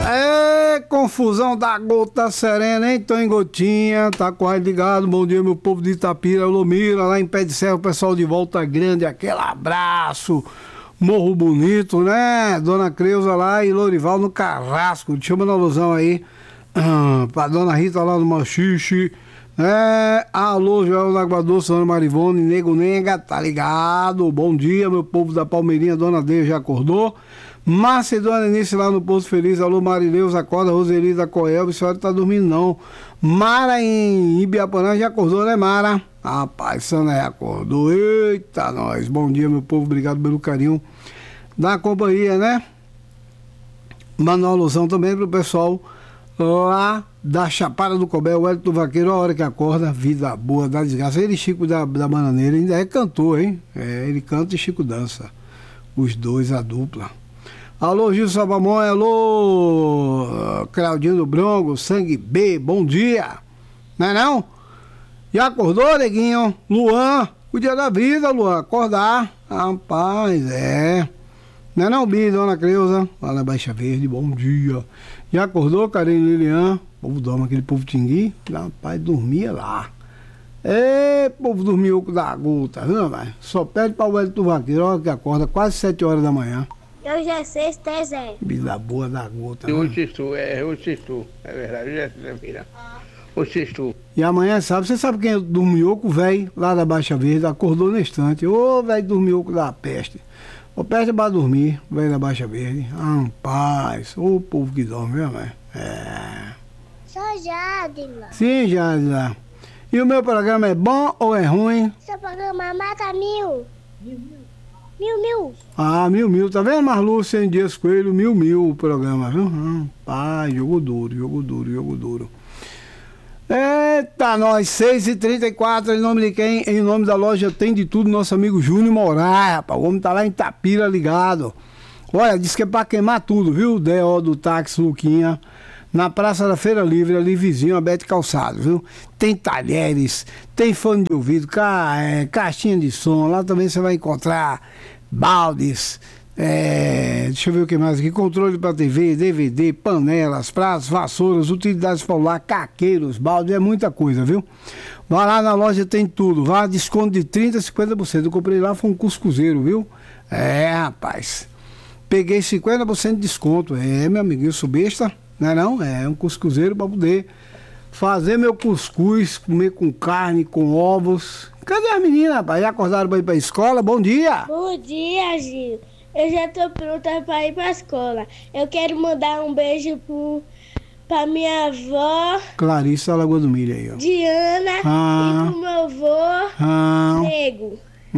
É, confusão da gota serena, hein? Tô em Gotinha, tá quase ligado. Bom dia, meu povo de Itapira, Lomira, lá em Pé de Serra, o pessoal de Volta Grande, aquele abraço. Morro Bonito, né? Dona Creuza lá e Lorival no Carrasco. Chama na alusão aí pra Dona Rita lá no Machixe. Alô, Joel Lagoa Doce, Ana Marivone, Nego Nenga, tá ligado? Bom dia, meu povo da Palmeirinha, Dona Deia já acordou. Márcia e Dona Enice lá no Posto Feliz, alô Marileus, acorda, Roseli da Coelho, a senhora tá dormindo não. Mara em Ibiaporã já acordou, né Mara? Rapaz, Sana já acordou, eita nós, bom dia meu povo, obrigado pelo carinho da companhia, né? Manda uma alusão também pro pessoal lá da Chapada do Cobé, o Hélio do Vaqueiro, a hora que acorda, vida boa, da desgraça. Ele, Chico da Bananeira, ainda é cantor, hein? Ele canta e Chico dança. Os dois, a dupla. Alô, Gil Sabamões, alô, Claudinho do Bronco, Sangue B, bom dia. Não é não? Já acordou, neguinho? Luan, o dia da vida, Luan, acordar. Rapaz, Não é não, Bi, Dona Creuza, lá na Baixa Verde, bom dia. Já acordou, Karine Lilian? O povo dorme, aquele povo tingui. Rapaz, dormia lá. Povo dormiu da gota, viu, velho? Só pede pra o Hélio do Vaqueiro, olha que acorda quase 7 horas da manhã. Hoje é sexta, é Zé. Vida boa da gota. O sexto, é verdade, hoje é sexta-feira. O sexto. E amanhã, você sabe quem é o dormioco, velho, lá da Baixa Verde, acordou no instante. Ô, velho, dormioco da peste. O peste é pra dormir, velho da Baixa Verde. Paz. Ô, povo que dorme, viu, velho? Sou Jadila. Sim, Jadila. E o meu programa é bom ou é ruim? Seu programa mata mil. Mil. 1000, tá vendo, Marlu, 100 dias coelho, 1000 o programa, viu? Pai, jogo duro. Eita, nós, 6h34, em nome de quem? Em nome da loja Tem de Tudo, nosso amigo Júnior Moraes, rapaz, o homem tá lá em Itapira ligado. Olha, disse que é pra queimar tudo, viu? D.O. do táxi Luquinha, na Praça da Feira Livre, ali vizinho a Bete Calçado, viu? Tem talheres, tem fone de ouvido, caixinha de som, lá também você vai encontrar baldes, deixa eu ver o que mais aqui, controle para TV, DVD, panelas, pratos, vassouras, utilidades para o lar, caqueiros, baldes, é muita coisa, viu? Vai lá na loja, tem tudo, vai, desconto de 30% a 50%, eu comprei lá, foi um cuscuzeiro, viu? Rapaz, peguei 50% de desconto, meu amigo, eu sou besta, não? É um cuscuzeiro para poder fazer meu cuscuz, comer com carne, com ovos. Cadê as meninas, rapaz? Já acordaram para ir para a escola? Bom dia! Bom dia, Gil. Eu já tô pronta para ir para a escola. Eu quero mandar um beijo pra minha avó Clarissa Lagoa do Milho aí, ó. Diana e pro meu avô Nego.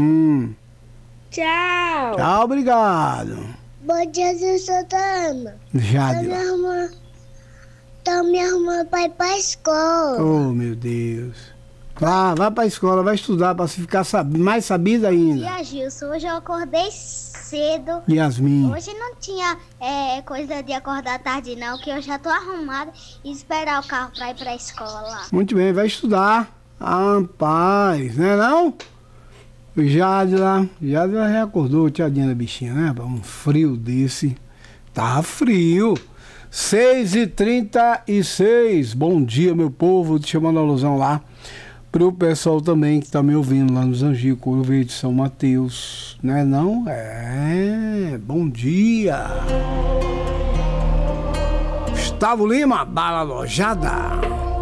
Tchau. Tchau, obrigado. Bom dia, Gil Santana. Jadila. Tô me arrumando pra ir pra escola. Oh, meu Deus. Vai pra escola, vai estudar pra se ficar mais sabida ainda. Dia, Gilson, hoje eu acordei cedo. Yasmin. Hoje não tinha coisa de acordar tarde não, que eu já tô arrumada e esperar o carro pra ir pra escola. Muito bem, vai estudar. Paz, né não? Jadila já acordou, tiadinha da bichinha, né? Um frio desse. Tá frio. 6h36, bom dia meu povo, te chamando a alusão lá pro pessoal também que tá me ouvindo lá nos Angios, Couro Verde, São Mateus, né não? Bom dia. Gustavo Lima, Bala Lojada.